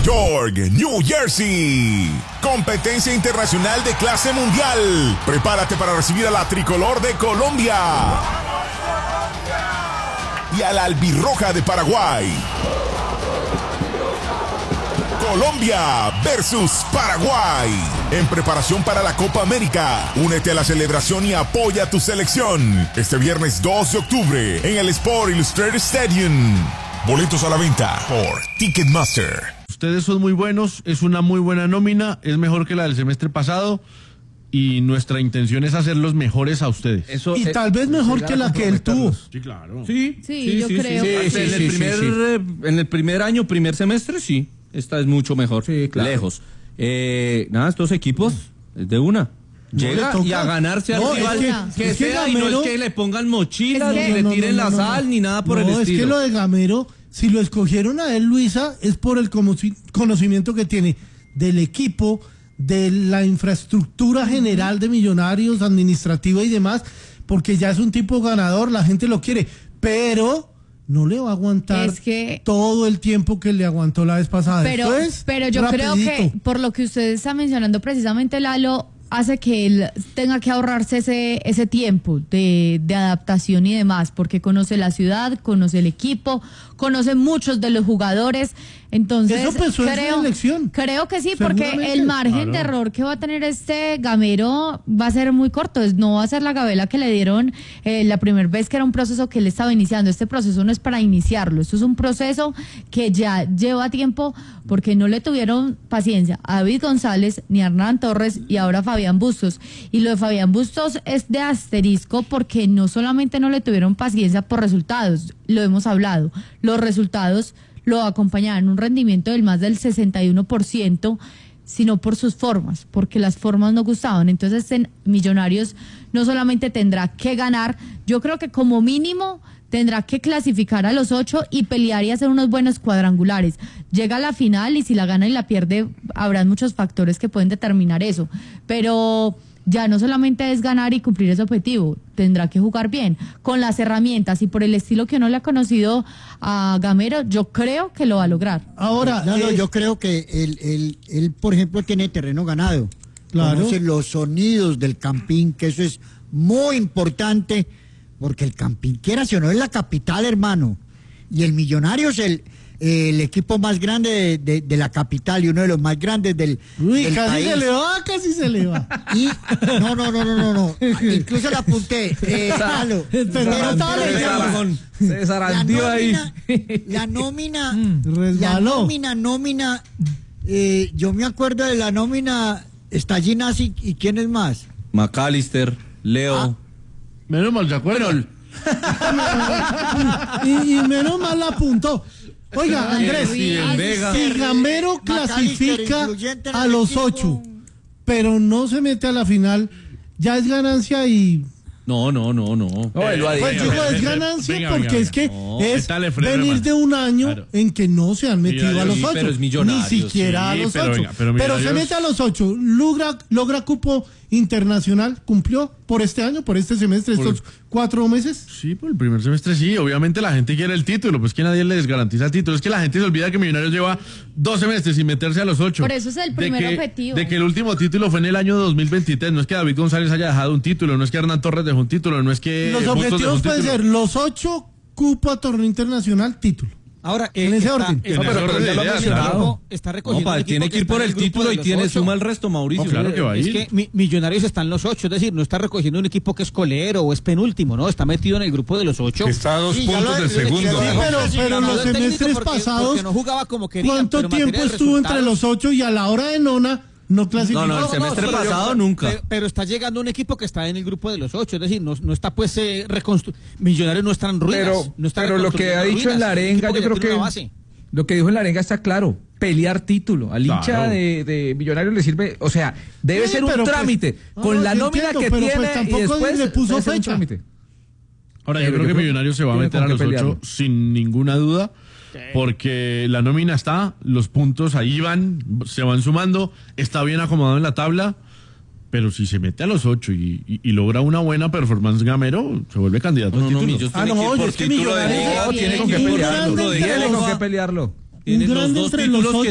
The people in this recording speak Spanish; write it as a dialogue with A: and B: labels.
A: York, New Jersey. Competencia internacional de clase mundial. Prepárate para recibir a la tricolor de Colombia y a la albirroja de Paraguay. Colombia versus Paraguay. En preparación para la Copa América. Únete a la celebración y apoya a tu selección. Este viernes 2 de octubre en el Sport Illustrated Stadium. Boletos a la venta por Ticketmaster.
B: Ustedes son muy buenos, es una muy buena nómina, es mejor que la del semestre pasado y nuestra intención es hacerlos mejores a ustedes.
C: Eso, y tal vez mejor que la que él tuvo.
B: Sí, claro.
D: Sí, yo creo.
C: En el primer año, primer semestre, sí. Esta es mucho mejor, claro. Lejos. Estos equipos, de una. Llega y a ganarse al rival que sea, y no es que le pongan mochilas, ni le tiren la sal, ni nada por el estilo.
E: No, es que lo de Gamero, si lo escogieron a él, Luisa, es por el conocimiento que tiene del equipo, de la infraestructura general de Millonarios, administrativa y demás, porque ya es un tipo ganador, la gente lo quiere, pero no le va a aguantar todo el tiempo que le aguantó la vez pasada.
D: Pero yo creo que por lo que usted está mencionando precisamente, Lalo, hace que él tenga que ahorrarse ese tiempo de adaptación y demás, porque conoce la ciudad, conoce el equipo, conoce muchos de los jugadores. Entonces,
E: eso pensó en su elección.
D: Creo que sí, porque el margen de error que va a tener este Gamero va a ser muy corto. No va a ser la gabela que le dieron la primera vez, que era un proceso que él estaba iniciando. Este proceso no es para iniciarlo, esto es un proceso que ya lleva tiempo, porque no le tuvieron paciencia a David González ni a Hernán Torres y ahora a Fabián Bustos. Y lo de Fabián Bustos es de asterisco, porque no solamente no le tuvieron paciencia por resultados, lo hemos hablado, los resultados lo acompañaban un rendimiento del más del 61%, sino por sus formas, porque las formas no gustaban. Entonces, en Millonarios no solamente tendrá que ganar, yo creo que como mínimo tendrá que clasificar a los 8 y pelear y hacer unos buenos cuadrangulares. Llega a la final y si la gana y la pierde, habrán muchos factores que pueden determinar eso, pero ya no solamente es ganar y cumplir ese objetivo, tendrá que jugar bien, con las herramientas y por el estilo que uno le ha conocido a Gamero, yo creo que lo va a lograr.
F: Ahora, yo creo que él, por ejemplo, tiene terreno ganado. Claro. Conoce los sonidos del Campín, que eso es muy importante, porque el Campín, quiera si o no, es la capital, hermano. Y el Millonarios es el equipo más grande de la capital y uno de los más grandes del
E: casi
F: país.
E: Casi se le va.
F: Y no. Incluso la apunté.
C: Se zarandió ahí.
F: La nómina. Yo me acuerdo de la nómina. Está Ginasi y ¿quién es más?
C: McAllister, Leo.
B: Menos mal, ¿se acuerdan?
E: y menos mal la apuntó. Oiga, Andrés, si Gamero clasifica a los 8, pero no se mete a la final, ya es ganancia y...
C: No.
E: Pues digo, es ganancia porque es que es venir de un año en que no se han metido a los 8, ni siquiera a los 8. Pero se mete a los 8, logra cupo internacional, cumplió por este año, por este semestre, estos 4 meses.
B: Sí, por el primer semestre sí, obviamente la gente quiere el título, pues que nadie les garantiza el título, es que la gente se olvida que Millonarios lleva 2 semestres sin meterse a los 8.
D: Por eso es el primer objetivo.
B: De que el último título fue en el año 2023, no es que David González haya dejado un título, no es que Hernán Torres dejó un título, no es que...
E: Los objetivos pueden ser los 8, cupo a torneo internacional, título.
F: Ahora,
E: en ese orden.
F: Está recogiendo.
C: Tiene que ir por el título y suma el resto, Mauricio.
B: Claro que va a ir.
F: Es que Millonarios está en los 8, es decir, no está recogiendo un equipo que es colero o es penúltimo, ¿no? Está metido en el grupo de los 8.
A: Está a 2 puntos del segundo.
E: Sí, pero los semestres pasados,
F: no jugaba como quería,
E: ¿cuánto tiempo estuvo entre los 8 y a la hora de nona no clasificó?
C: No, el semestre pasado nunca.
F: Pero está llegando un equipo que está en el grupo de los 8, es decir, no está pues Millonarios no están en ruinas.
G: Pero lo que ha dicho en la arenga, yo creo que lo que dijo en la arenga está claro, pelear título. Al hincha de Millonarios le sirve, o sea, debe ser un trámite, con la nómina que tiene, y después
E: le puso fecha.
B: Ahora, yo creo que Millonarios se va a meter a los 8 sin ninguna duda, porque la nómina está, los puntos ahí se van sumando, está bien acomodado en la tabla, pero si se mete a los 8 y logra una buena performance Gamero, se vuelve candidato al título.
E: Es que Millonarios
C: tiene con qué pelearlo.
E: Un grande entre los 8.